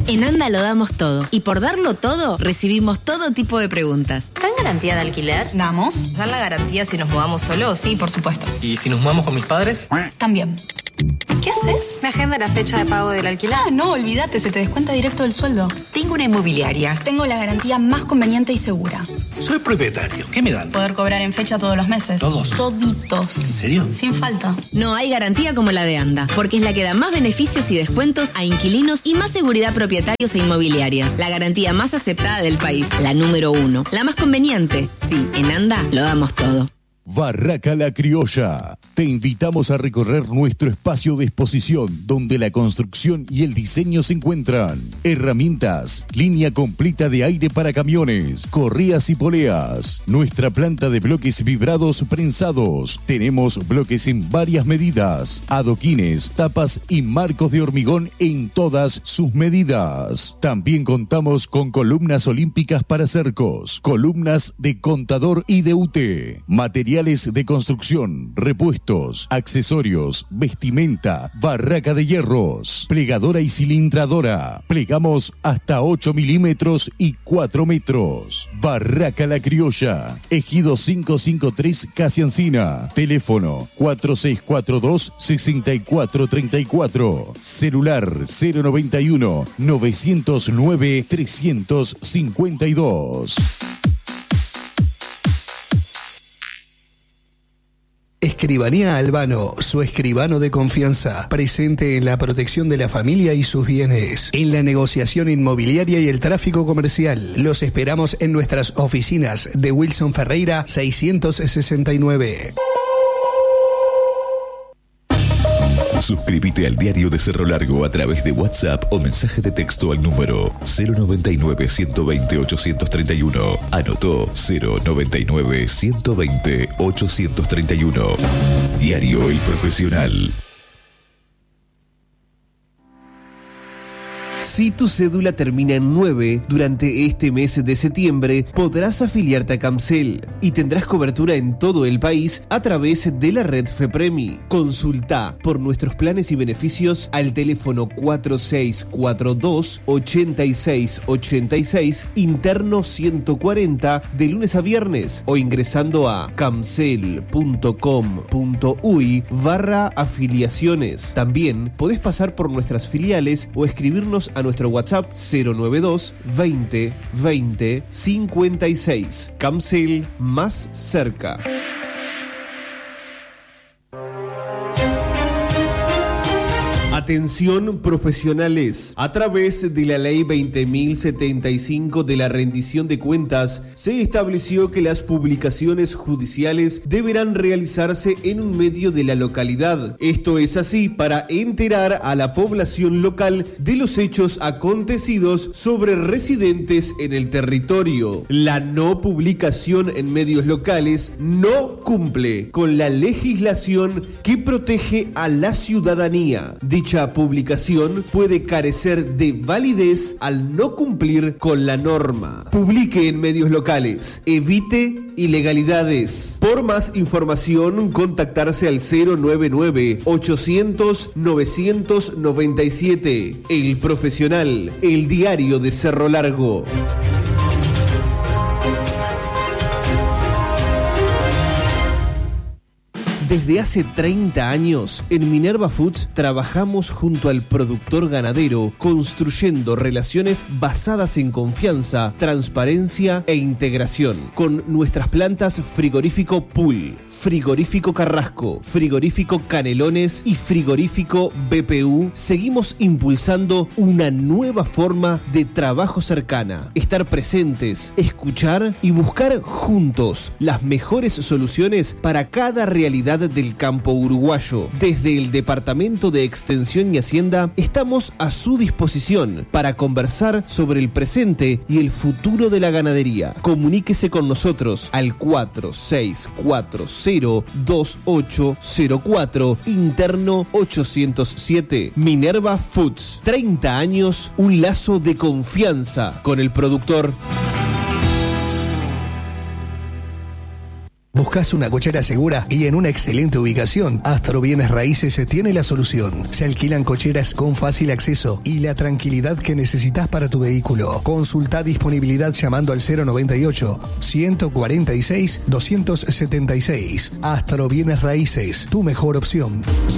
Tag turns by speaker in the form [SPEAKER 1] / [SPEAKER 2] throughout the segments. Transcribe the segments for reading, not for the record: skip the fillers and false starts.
[SPEAKER 1] En Anda lo damos todo. Y por darlo todo, recibimos todo tipo de preguntas.
[SPEAKER 2] ¿Dan garantía de alquiler?
[SPEAKER 3] Damos.
[SPEAKER 2] ¿Dan la garantía si nos mudamos solos?
[SPEAKER 3] Sí, por supuesto.
[SPEAKER 4] ¿Y si nos mudamos con mis padres?
[SPEAKER 3] También. ¿Qué haces?
[SPEAKER 2] ¿Me agenda la fecha de pago del alquiler?
[SPEAKER 3] No, olvídate, se te descuenta directo del sueldo.
[SPEAKER 5] Tengo una inmobiliaria.
[SPEAKER 3] Tengo la garantía más conveniente y segura.
[SPEAKER 6] Soy propietario. ¿Qué me dan?
[SPEAKER 3] Poder cobrar en fecha todos los meses.
[SPEAKER 6] ¿Todos?
[SPEAKER 3] Toditos.
[SPEAKER 6] ¿En serio?
[SPEAKER 3] Sin falta.
[SPEAKER 1] No hay garantía como la de Anda, porque es la que da más beneficios y descuentos a inquilinos y más seguridad a propietarios e inmobiliarias. La garantía más aceptada del país, la número 1, la más conveniente. Sí, en Anda lo damos todo.
[SPEAKER 7] Barraca La Criolla. Te invitamos a recorrer nuestro espacio de exposición donde la construcción y el diseño se encuentran. Herramientas, línea completa de aire para camiones, correas y poleas. Nuestra planta de bloques vibrados prensados. Tenemos bloques en varias medidas, adoquines, tapas y marcos de hormigón en todas sus medidas. También contamos con columnas olímpicas para cercos, columnas de contador y de UT, materiales de construcción, repuestos, accesorios, vestimenta, barraca de hierros, plegadora y cilindradora. Plegamos hasta 8 milímetros y 4 metros. Barraca La Criolla, Ejido 553 Casi Encina. Teléfono 4642-6434. Celular 091 909 352.
[SPEAKER 8] Escribanía Albano, su escribano de confianza, presente en la protección de la familia y sus bienes, en la negociación inmobiliaria y el tráfico comercial. Los esperamos en nuestras oficinas de Wilson Ferreira 669.
[SPEAKER 9] Suscríbete al Diario de Cerro Largo a través de WhatsApp o mensaje de texto al número 099-120-831. Anotó 099-120-831. Diario El Profesional.
[SPEAKER 10] Si tu cédula termina en 9, durante este mes de septiembre podrás afiliarte a Camcel y tendrás cobertura en todo el país a través de la red FEPREMI. Consulta por nuestros planes y beneficios al teléfono 4642-8686, interno 140, de lunes a viernes, o ingresando a camcel.com.uy/afiliaciones. También podés pasar por nuestras filiales o escribirnos a nuestro WhatsApp 092 20 20 56. Camcel, más cerca. Atención profesionales. A través de la Ley 20.075 de la rendición de cuentas, se estableció que las publicaciones judiciales deberán realizarse en un medio de la localidad. Esto es así para enterar a la población local de los hechos acontecidos sobre residentes en el territorio. La no publicación en medios locales no cumple con la legislación que protege a la ciudadanía. Dicha publicación puede carecer de validez al no cumplir con la norma. Publique en medios locales. Evite ilegalidades. Por más información, contactarse al 099-800-997. El Profesional, el diario de Cerro Largo. Desde hace 30 años, en Minerva Foods trabajamos junto al productor ganadero, construyendo relaciones basadas en confianza, transparencia e integración. Con nuestras plantas Frigorífico Pool, Frigorífico Carrasco, Frigorífico Canelones y Frigorífico BPU, seguimos impulsando una nueva forma de trabajo cercana. Estar presentes, escuchar y buscar juntos las mejores soluciones para cada realidad del campo uruguayo. Desde el Departamento de Extensión y Hacienda estamos a su disposición para conversar sobre el presente y el futuro de la ganadería. Comuníquese con nosotros al 46402804, interno 807. Minerva Foods, 30 años, un lazo de confianza con el productor.
[SPEAKER 8] ¿Buscas una cochera segura y en una excelente ubicación? Astro Bienes Raíces tiene la solución. Se alquilan cocheras con fácil acceso y la tranquilidad que necesitas para tu vehículo. Consulta disponibilidad llamando al 098-146-276. Astro Bienes Raíces, tu mejor opción.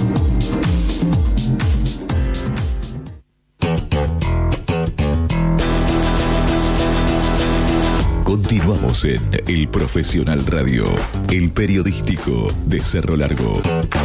[SPEAKER 9] Continuamos en El Profesional Radio, el periodístico de Cerro Largo.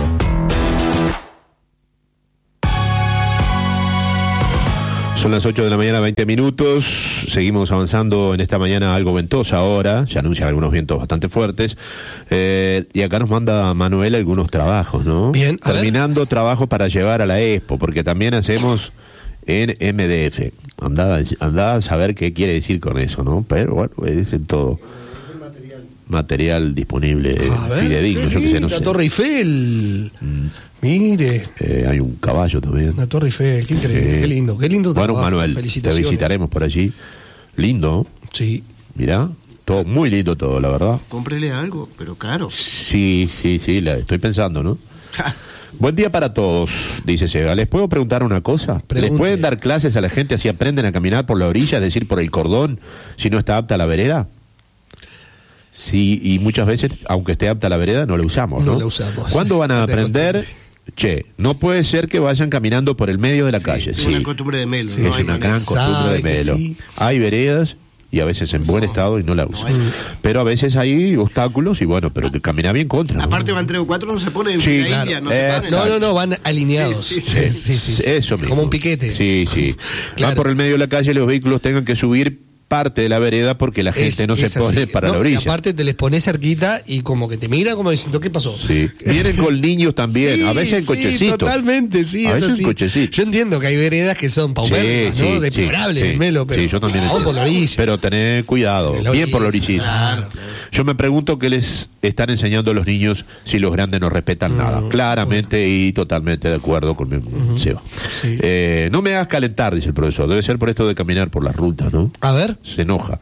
[SPEAKER 4] Son las 8 de la mañana, 20 minutos. Seguimos avanzando en esta mañana algo ventosa ahora. Se anuncian algunos vientos bastante fuertes. Y acá nos manda Manuel algunos trabajos, ¿no?
[SPEAKER 5] Bien.
[SPEAKER 4] Terminando trabajos para llevar a la Expo, porque también hacemos en MDF. Andá a saber qué quiere decir con eso, ¿no? Pero bueno, es en todo material disponible, fidedigno, yo qué sé, no sé.
[SPEAKER 5] La Torre Eiffel. Mire.
[SPEAKER 4] Hay un caballo también.
[SPEAKER 5] La Torre Eiffel, qué increíble, qué lindo trabajo.
[SPEAKER 4] Bueno, Manuel, te visitaremos por allí. Lindo.
[SPEAKER 5] Sí.
[SPEAKER 4] Mirá, todo muy lindo todo, la verdad.
[SPEAKER 5] Cómprele algo, pero caro.
[SPEAKER 4] Sí, la estoy pensando, ¿no? Buen día para todos, dice Sega. ¿Les puedo preguntar una cosa?
[SPEAKER 5] Pregunte.
[SPEAKER 4] ¿Les pueden dar clases a la gente así aprenden a caminar por la orilla, es decir, por el cordón, si no está apta a la vereda? Sí, y muchas veces, aunque esté apta a la vereda, no la usamos, ¿no?
[SPEAKER 5] No la usamos.
[SPEAKER 4] ¿Cuándo van a aprender? Che, no puede ser que vayan caminando por el medio de la calle.
[SPEAKER 11] Es una costumbre de Melo.
[SPEAKER 4] Sí, es una gran costumbre de Melo. Sí. Hay veredas y a veces en buen estado y no la usan. Pero a veces hay obstáculos y bueno, pero que camina bien contra.
[SPEAKER 11] Aparte
[SPEAKER 4] ¿no?
[SPEAKER 11] van 3 o 4, no se ponen en
[SPEAKER 4] sí,
[SPEAKER 11] claro. India,
[SPEAKER 5] no, van alineados.
[SPEAKER 4] Sí. Eso mismo.
[SPEAKER 5] Como un piquete.
[SPEAKER 4] Sí. Van por el medio de la calle y los vehículos tengan que subir parte de la vereda porque la gente no se pone para la orilla.
[SPEAKER 5] Y aparte te les pones cerquita y como que te mira como diciendo, ¿qué pasó?
[SPEAKER 4] Sí. Vienen con niños también, a veces en cochecitos.
[SPEAKER 5] Totalmente, sí,
[SPEAKER 4] a veces
[SPEAKER 5] en
[SPEAKER 4] cochecitos.
[SPEAKER 5] Yo entiendo que hay veredas que son paupérrimas, ¿no? Deplorables, Melo, pero
[SPEAKER 4] yo también
[SPEAKER 5] por la orilla.
[SPEAKER 4] Pero tener cuidado, bien por la orillita.
[SPEAKER 5] Claro.
[SPEAKER 4] Yo me pregunto qué les están enseñando a los niños si los grandes no respetan nada. Claramente y totalmente de acuerdo con Seba.
[SPEAKER 5] Sí.
[SPEAKER 4] No me hagas calentar, dice el profesor. Debe ser por esto de caminar por las rutas, ¿no?
[SPEAKER 5] A ver.
[SPEAKER 4] Se enoja.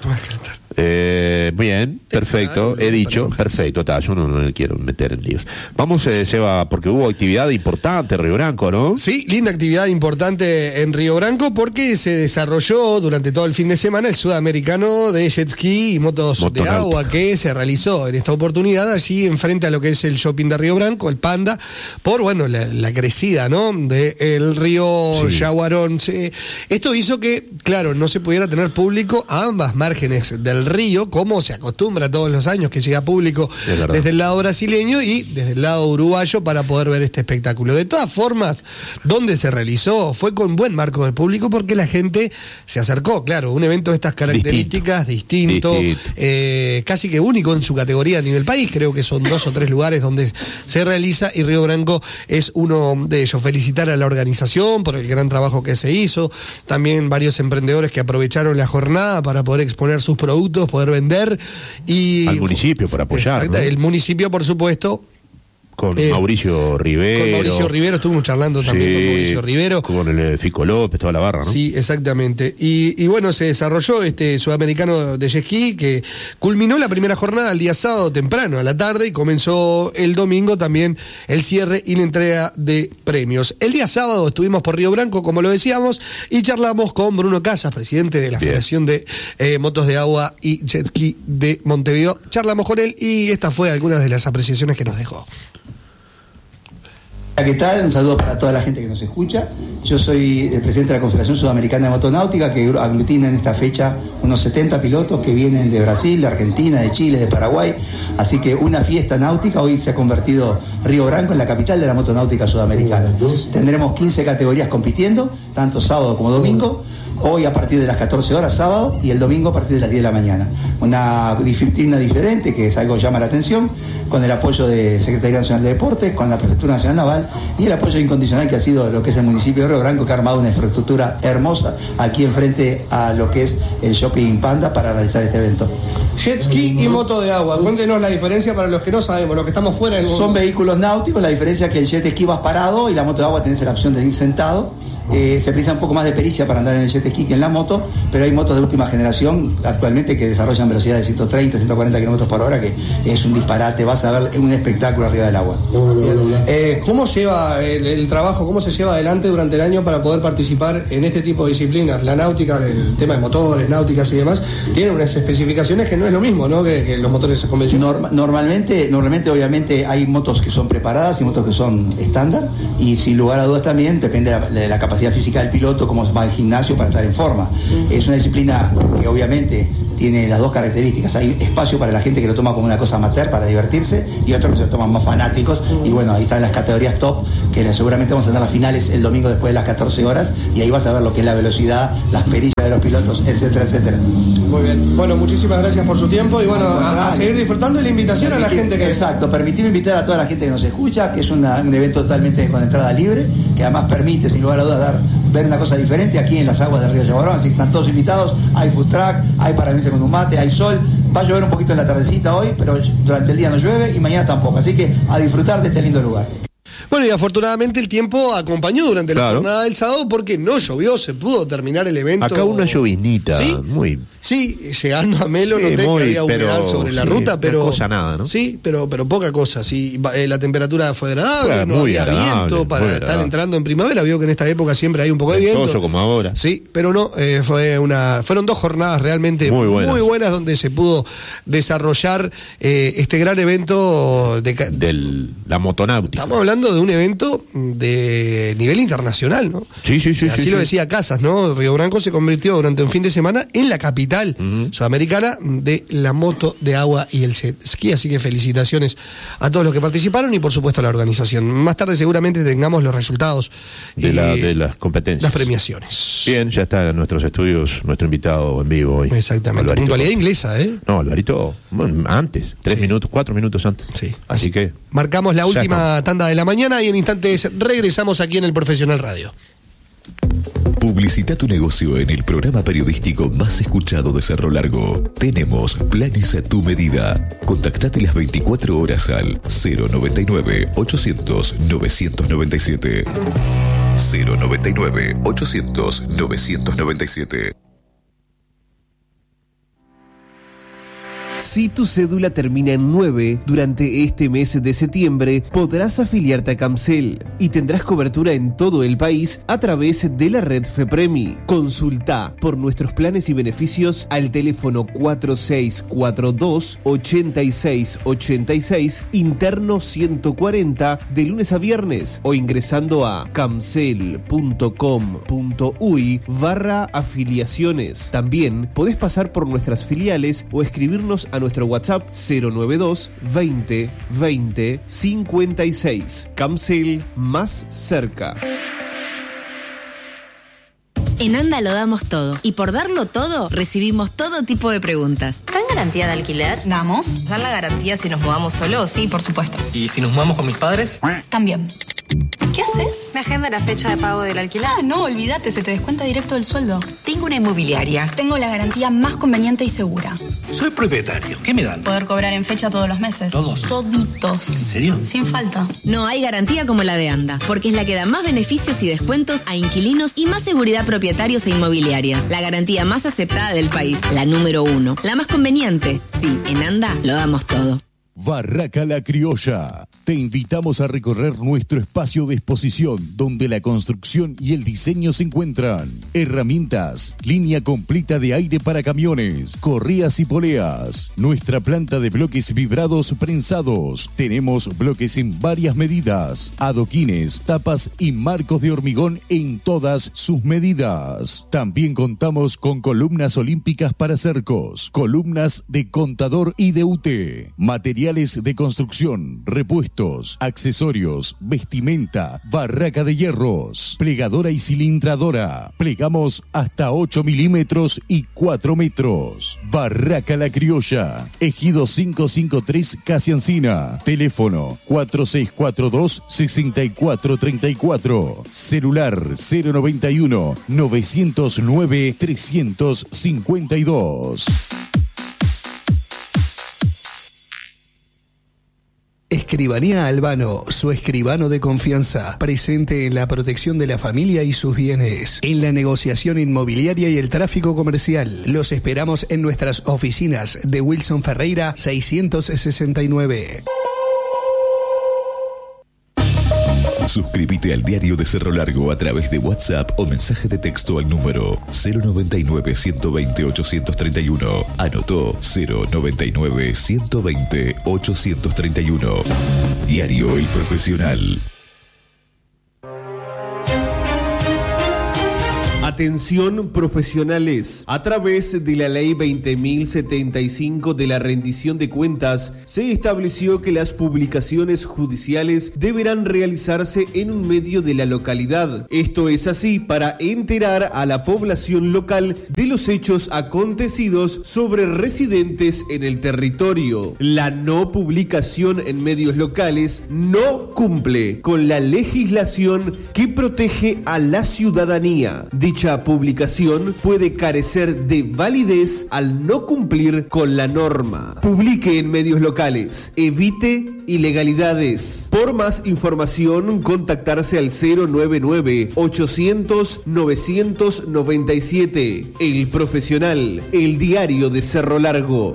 [SPEAKER 4] Bien, perfecto, he dicho, perfecto, yo no me quiero meter en líos. Vamos, Seba, porque hubo actividad importante en Río Branco, ¿no?
[SPEAKER 5] Sí, linda actividad importante en Río Branco porque se desarrolló durante todo el fin de semana el sudamericano de jet ski y motos de agua que se realizó en esta oportunidad allí enfrente a lo que es el shopping de Río Branco, el Panda, por, bueno, la crecida, ¿no?, del río Yaguarón. Esto hizo que, claro, no se pudiera tener público a ambas márgenes del río, como se acostumbra todos los años que llega público desde el lado brasileño y desde el lado uruguayo para poder ver este espectáculo. De todas formas, donde se realizó fue con buen marco de público porque la gente se acercó, claro, un evento de estas características, distinto. Casi que único en su categoría a nivel país, creo que son 2 o 3 lugares donde se realiza y Río Branco es uno de ellos. Felicitar a la organización por el gran trabajo que se hizo, también varios emprendedores que aprovecharon la jornada para poder exponer sus productos, poder vender y
[SPEAKER 4] al municipio por apoyar, ¿no?
[SPEAKER 5] El municipio, por supuesto,
[SPEAKER 4] con Mauricio Rivero.
[SPEAKER 5] Con Mauricio Rivero, estuvimos charlando también con Mauricio Rivero.
[SPEAKER 4] Con el Fico López, toda la barra, ¿no?
[SPEAKER 5] Sí, exactamente. Y bueno, se desarrolló este sudamericano de jet ski que culminó la primera jornada el día sábado temprano, a la tarde, y comenzó el domingo también el cierre y la entrega de premios. El día sábado estuvimos por Río Branco, como lo decíamos, y charlamos con Bruno Casas, presidente de la Federación de Motos de Agua y Jet Ski de Montevideo. Charlamos con él y esta fue algunas de las apreciaciones que nos dejó.
[SPEAKER 12] ¿Qué tal? Un saludo para toda la gente que nos escucha. Yo soy el presidente de la Confederación Sudamericana de Motonáutica, que aglutina en esta fecha unos 70 pilotos que vienen de Brasil, de Argentina, de Chile, de Paraguay. Así que una fiesta náutica. Hoy se ha convertido Río Branco en la capital de la motonáutica sudamericana. Tendremos 15 categorías compitiendo, tanto sábado como domingo. Hoy a partir de las 14 horas sábado y el domingo a partir de las 10 de la mañana. Una disciplina diferente que es algo que llama la atención, con el apoyo de Secretaría Nacional de Deportes, con la Prefectura Nacional Naval y el apoyo incondicional que ha sido lo que es el municipio de Río Branco, que ha armado una infraestructura hermosa aquí enfrente a lo que es el Shopping Panda para realizar este evento.
[SPEAKER 5] Jet ski y moto de agua, cuéntenos la diferencia para los que no sabemos, los que estamos fuera del mundo.
[SPEAKER 12] Son vehículos náuticos, la diferencia es que el jet ski vas parado y la moto de agua tenés la opción de ir sentado. se precisa un poco más de pericia para andar en el jet ski que en la moto, pero hay motos de última generación actualmente que desarrollan velocidades de 130, 140 kilómetros por hora, que es un disparate, vas a ver un espectáculo arriba del agua.
[SPEAKER 5] ¿Cómo lleva el trabajo, cómo se lleva adelante durante el año para poder participar en este tipo de disciplinas? La náutica, el tema de motores, náuticas y demás, tiene unas especificaciones que no es lo mismo, ¿no? que los motores convencionales.
[SPEAKER 12] Normalmente, obviamente, hay motos que son preparadas y motos que son estándar, y sin lugar a dudas también depende de la capacidad física del piloto, cómo va al gimnasio para estar en forma. Es una disciplina que obviamente tiene las dos características. Hay espacio para la gente que lo toma como una cosa amateur para divertirse, y otros que se lo toman más fanáticos, y bueno, ahí están las categorías top, que seguramente vamos a tener las finales el domingo después de las 14 horas, y ahí vas a ver lo que es la velocidad, las pericias de los pilotos, etcétera, etcétera.
[SPEAKER 5] Muy bien, bueno, muchísimas gracias por su tiempo, y bueno, a seguir disfrutando, y la invitación a la gente que...
[SPEAKER 12] Exacto, permitirme invitar a toda la gente que nos escucha, que es un evento totalmente con entrada libre, que además permite, sin lugar a dudas, ver una cosa diferente aquí en las aguas del río Yaguarón. Así que están todos invitados, hay food truck, hay para venirse con un mate, hay sol, va a llover un poquito en la tardecita hoy, pero durante el día no llueve y mañana tampoco, así que a disfrutar de este lindo lugar.
[SPEAKER 5] Bueno, y afortunadamente el tiempo acompañó durante la jornada del sábado, porque no llovió, se pudo terminar el evento.
[SPEAKER 4] Acá una lloviznita,
[SPEAKER 5] ¿sí?
[SPEAKER 4] Muy...
[SPEAKER 5] Sí, llegando a Melo noté que había humedad sobre la ruta, pero...
[SPEAKER 4] cosa nada, ¿no?
[SPEAKER 5] Sí, pero poca cosa. Sí, la temperatura fue agradable, no había viento para estar entrando en primavera. Vio que en esta época siempre hay un poco de viento.
[SPEAKER 4] Como ahora.
[SPEAKER 5] Sí, pero no, fueron 2 jornadas realmente muy buenas, donde se pudo desarrollar este gran evento de
[SPEAKER 4] la motonáutica.
[SPEAKER 5] Estamos hablando de un evento de nivel internacional, ¿no?
[SPEAKER 4] Sí.
[SPEAKER 5] Así lo decía Casas, ¿no? Río Branco se convirtió durante un fin de semana en la capital sudamericana de la moto de agua y el jet ski, así que felicitaciones a todos los que participaron y por supuesto a la organización. Más tarde seguramente tengamos los resultados
[SPEAKER 4] de las competencias,
[SPEAKER 5] las premiaciones.
[SPEAKER 4] Bien, ya está en nuestros estudios nuestro invitado en vivo hoy.
[SPEAKER 5] Exactamente,
[SPEAKER 4] Alvarito.
[SPEAKER 5] Puntualidad inglesa, ¿eh?
[SPEAKER 4] No, Alvarito, antes, 4 minutos antes.
[SPEAKER 5] Sí.
[SPEAKER 4] Así que
[SPEAKER 5] marcamos la última tanda de la mañana y en instantes regresamos aquí en el Profesional Radio.
[SPEAKER 9] Publicita tu negocio en el programa periodístico más escuchado de Cerro Largo. Tenemos planes a tu medida. Contactate las 24 horas al 099-800-997. 099-800-997.
[SPEAKER 10] Si tu cédula termina en 9, durante este mes de septiembre podrás afiliarte a Camcel y tendrás cobertura en todo el país a través de la red FEPREMI. Consulta por nuestros planes y beneficios al teléfono 4642-8686, interno 140, de lunes a viernes, o ingresando a camcel.com.uy/afiliaciones. También podés pasar por nuestras filiales o escribirnos a nuestro WhatsApp 092 20 20 56. Camcel, más cerca.
[SPEAKER 1] En ANDA lo damos todo, y por darlo todo recibimos todo tipo de preguntas.
[SPEAKER 2] ¿Dan garantía de alquiler?
[SPEAKER 3] ¿Damos?
[SPEAKER 2] ¿Dan la garantía si nos mudamos solos?
[SPEAKER 3] Sí, por supuesto.
[SPEAKER 6] ¿Y si nos mudamos con mis padres?
[SPEAKER 3] También. ¿Qué haces?
[SPEAKER 2] Me agenda la fecha de pago del alquiler.
[SPEAKER 3] Ah, no, olvídate, se te descuenta directo del sueldo.
[SPEAKER 2] Tengo una inmobiliaria.
[SPEAKER 3] Tengo la garantía más conveniente y segura.
[SPEAKER 6] Soy propietario. ¿Qué me dan?
[SPEAKER 3] Poder cobrar en fecha todos los meses.
[SPEAKER 6] ¿Todos?
[SPEAKER 3] Toditos.
[SPEAKER 6] ¿En serio?
[SPEAKER 3] Sin falta.
[SPEAKER 1] No hay garantía como la de ANDA, porque es la que da más beneficios y descuentos a inquilinos y más seguridad a propietarios e inmobiliarias. La garantía más aceptada del país, la número 1. La más conveniente. Sí, en ANDA lo damos todo.
[SPEAKER 7] Barraca La Criolla. Te invitamos a recorrer nuestro espacio de exposición donde la construcción y el diseño se encuentran. Herramientas, línea completa de aire para camiones, correas y poleas. Nuestra planta de bloques vibrados prensados. Tenemos bloques en varias medidas, adoquines, tapas y marcos de hormigón en todas sus medidas. También contamos con columnas olímpicas para cercos, columnas de contador y de UT, materiales de construcción, repuestos, accesorios, vestimenta, barraca de hierros, plegadora y cilindradora. Plegamos hasta 8 milímetros y 4 metros. Barraca La Criolla, Ejido 553 Casi Encina. Teléfono 4642-6434. Celular 091 909 352.
[SPEAKER 8] Escribanía Albano, su escribano de confianza, presente en la protección de la familia y sus bienes, en la negociación inmobiliaria y el tráfico comercial. Los esperamos en nuestras oficinas de Wilson Ferreira 669.
[SPEAKER 9] Suscríbete al Diario de Cerro Largo a través de WhatsApp o mensaje de texto al número 099-120-831. Anotó 099-120-831. Diario El Profesional.
[SPEAKER 10] Atención profesionales, a través de la ley 20.075 de la rendición de cuentas, se estableció que las publicaciones judiciales deberán realizarse en un medio de la localidad. Esto es así para enterar a la población local de los hechos acontecidos sobre residentes en el territorio. La no publicación en medios locales no cumple con la legislación que protege a la ciudadanía. Dicha publicación puede carecer de validez al no cumplir con la norma. Publique en medios locales. Evite ilegalidades. Por más información, contactarse al 099-800-997. El Profesional, el diario de Cerro Largo.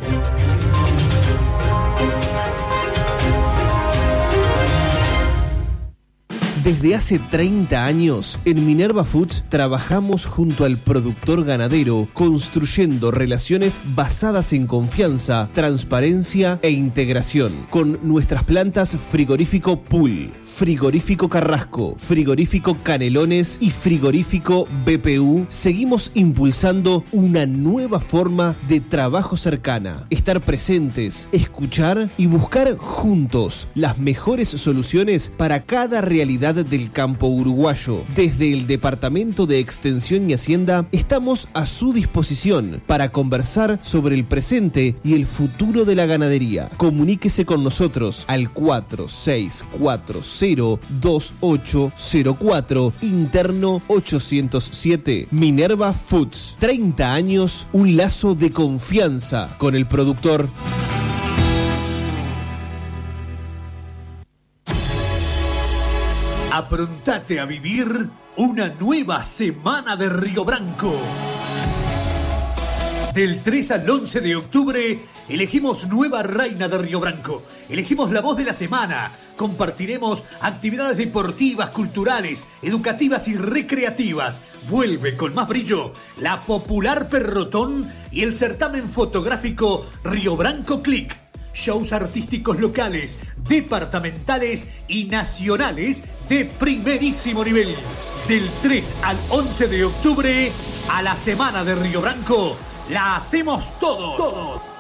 [SPEAKER 10] Desde hace 30 años, en Minerva Foods trabajamos junto al productor ganadero, construyendo relaciones basadas en confianza, transparencia e integración. Con nuestras plantas Frigorífico Pool, Frigorífico Carrasco, Frigorífico Canelones y Frigorífico BPU, seguimos impulsando una nueva forma de trabajo cercana. Estar presentes, escuchar y buscar juntos las mejores soluciones para cada realidad del campo uruguayo. Desde el Departamento de Extensión y Hacienda estamos a su disposición para conversar sobre el presente y el futuro de la ganadería. Comuníquese con nosotros al 46402804, interno 807. Minerva Foods, 30 años, un lazo de confianza con el productor.
[SPEAKER 13] Aprontate a vivir una nueva semana de Río Branco. Del 3 al 11 de octubre elegimos nueva reina de Río Branco. Elegimos la voz de la semana. Compartiremos actividades deportivas, culturales, educativas y recreativas. Vuelve con más brillo la popular Perrotón y el certamen fotográfico Río Branco Click. Shows artísticos locales, departamentales y nacionales de primerísimo nivel. Del 3 al 11 de octubre, a la Semana de Río Branco, la hacemos todos.